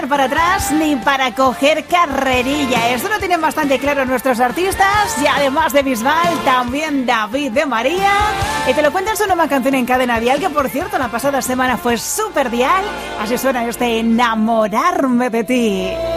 echar para atrás ni para coger carrerilla. Esto lo tienen bastante claro nuestros artistas. Y además de Bisbal, también David de María. Y te lo cuentan su nueva canción en Cadena Dial, que por cierto la pasada semana fue súper dial. Así suena este Enamorarme de ti.